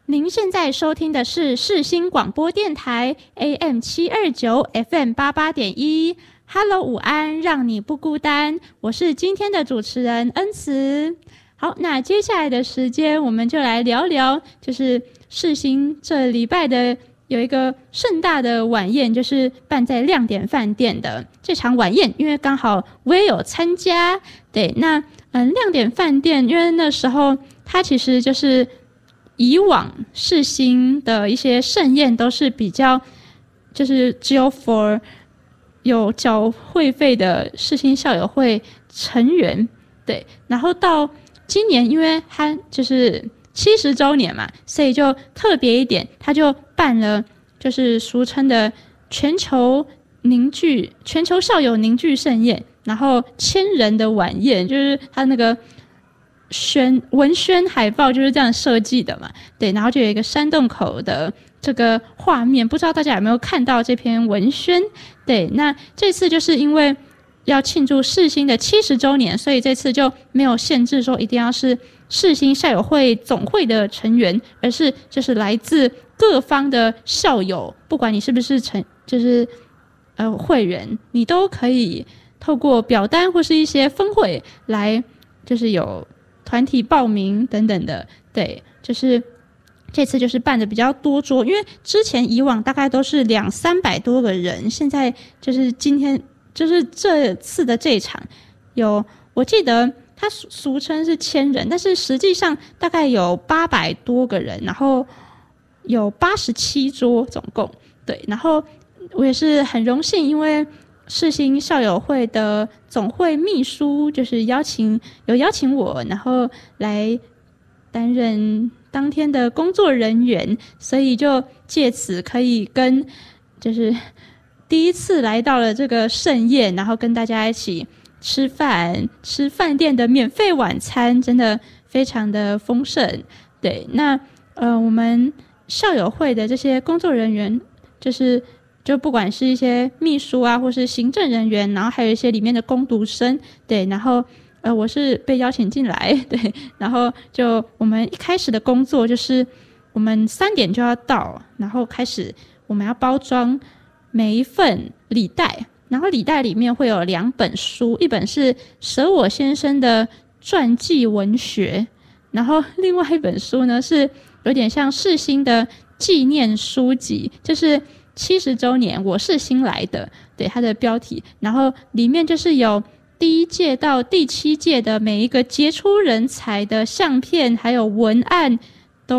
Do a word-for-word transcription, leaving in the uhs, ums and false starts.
您现在收听的是世新广播电台 A M 七二九 F M 八八点一。Hello， 午安，让你不孤单。我是今天的主持人恩慈。好，那接下来的时间我们就来聊聊，就是世新这礼拜的有一个盛大的晚宴，就是办在亮点饭店的这场晚宴，因为刚好我也有参加。对，那嗯，亮点饭店，因为那时候它其实就是以往世新的一些盛宴都是比较，就是只有 for 有缴会费的世新校友会成员，对，然后到今年，因为它就是七十周年嘛，所以就特别一点，他就办了就是俗称的全球凝聚、全球校友凝聚盛宴，然后千人的晚宴，就是他那个宣文宣海报就是这样设计的嘛，对，然后就有一个山洞口的这个画面，不知道大家有没有看到这篇文宣？对，那这次就是因为要庆祝世新的七十周年，所以这次就没有限制说一定要是世新校友会总会的成员，而是就是来自各方的校友，不管你是不是成就是呃会员，你都可以透过表单或是一些分会来，就是有团体报名等等的，对，就是这次就是办的比较多桌，因为之前以往大概都是两三百多个人，现在就是今天就是这次的这一场有，我记得它俗称是千人，但是实际上大概有八百多个人，然后有八十七桌总共，对，然后我也是很荣幸，因为世新校友会的总会秘书就是邀请有邀请我，然后来担任当天的工作人员，所以就借此可以跟就是第一次来到了这个盛宴，然后跟大家一起吃饭，吃饭店的免费晚餐，真的非常的丰盛。对，那呃我们校友会的这些工作人员就是就不管是一些秘书啊，或是行政人员，然后还有一些里面的工读生，对，然后呃，我是被邀请进来，对，然后就我们一开始的工作就是我们三点就要到，然后开始我们要包装每一份礼袋，然后礼袋里面会有两本书，一本是舍我先生的传记文学，然后另外一本书呢是有点像世新的纪念书籍，就是七十周年我是新来的，对，它的标题，然后里面就是有第一届到第七届的每一个杰出人才的相片，还有文案，